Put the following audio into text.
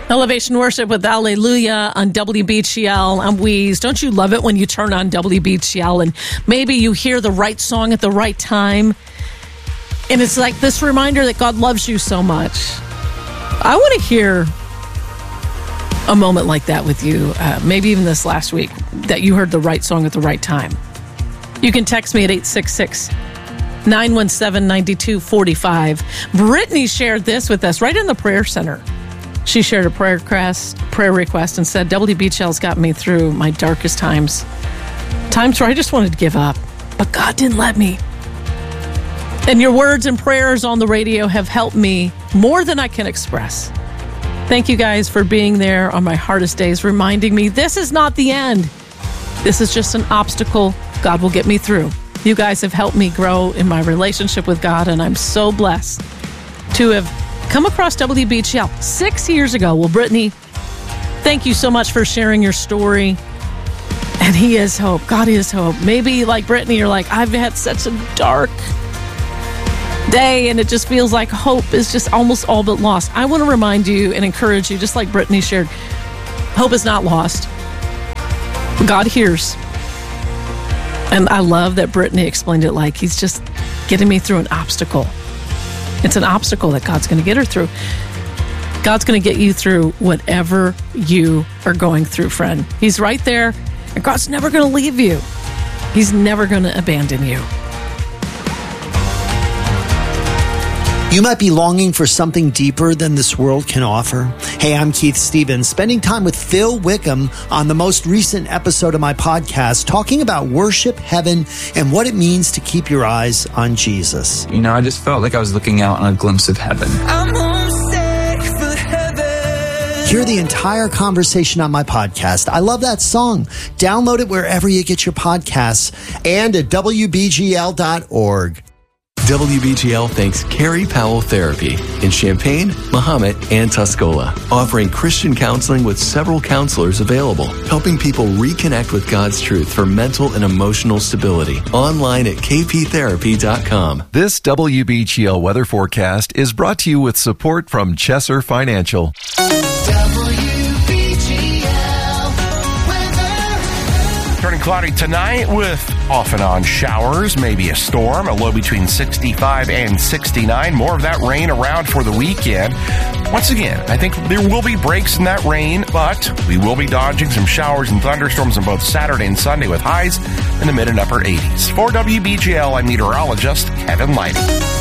Elevation Worship with Alleluia on WBGL. I'm Weeze. Don't you love it when you turn on WBGL and maybe you hear the right song at the right time? And it's like this reminder that God loves you so much. I want to hear a moment like that with you, maybe even this last week, that you heard the right song at the right time. You can text me at 866-917-9245. Brittany shared this with us right in the prayer center. She shared a prayer request and said, WBGL's got me through my darkest times where I just wanted to give up, but God didn't let me. And your words and prayers on the radio have helped me more than I can express. Thank you guys for being there on my hardest days, reminding me this is not the end. This is just an obstacle God will get me through. You guys have helped me grow in my relationship with God, and I'm so blessed to have come across WBGL 6 years ago. Well, Brittany, thank you so much for sharing your story. And He is hope. God is hope. Maybe like Brittany, you're like, I've had such a dark day and it just feels like hope is just almost all but lost. I want to remind you and encourage you, just like Brittany shared, hope is not lost. God hears. And I love that Brittany explained it like He's just getting me through an obstacle. It's an obstacle that God's going to get her through. God's going to get you through whatever you are going through, friend. He's right there, and God's never going to leave you. He's never going to abandon you. You might be longing for something deeper than this world can offer. Hey, I'm Keith Stevens, spending time with Phil Wickham on the most recent episode of my podcast, talking about worship, heaven, and what it means to keep your eyes on Jesus. You know, I just felt like I was looking out on a glimpse of heaven. I'm homesick for heaven. Hear the entire conversation on my podcast. I love that song. Download it wherever you get your podcasts and at WBGL.org. WBGL thanks Carrie Powell Therapy in Champaign, Mahomet, and Tuscola, offering Christian counseling with several counselors available, helping people reconnect with God's truth for mental and emotional stability. Online at kptherapy.com. This WBGL weather forecast is brought to you with support from Chesser Financial. Turning cloudy tonight with off and on showers, maybe a storm, a low between 65 and 69. More of that rain around for the weekend. Once again, I think there will be breaks in that rain, but we will be dodging some showers and thunderstorms on both Saturday and Sunday with highs in the mid and upper 80s. For WBGL, I'm meteorologist Kevin Lighting.